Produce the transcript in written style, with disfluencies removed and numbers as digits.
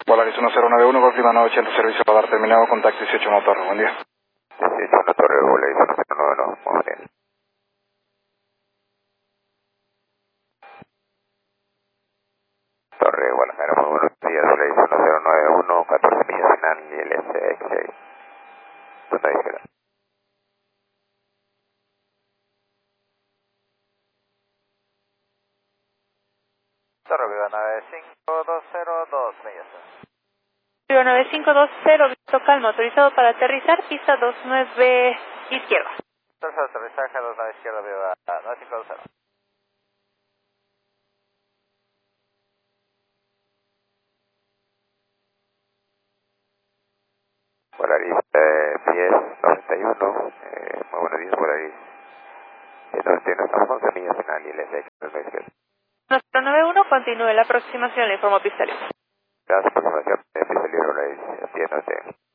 Volaris 1091, Golf Lima 980, servicio radar terminado, contacto 18 motor, buen día. 18 motor, Volaris 1091, muy bien. Torre Guadalajara, muy buenos días, Volaris 1091, 14 millas final y el SX6. ¿Dónde dijeron? Torre Viva 9520, millas. Viva 9520, Víctor Calma, autorizado para aterrizar, pista 29 izquierda. Tercer aterrizaje, 29 izquierda, Viva 9520. Volaris 1091, muy buenos días, Volaris 1091, estamos 11 millas final y el SX6. 991, continúe la aproximación, le informo pista libre. Gracias por la información, pista libre, Volaris 1091.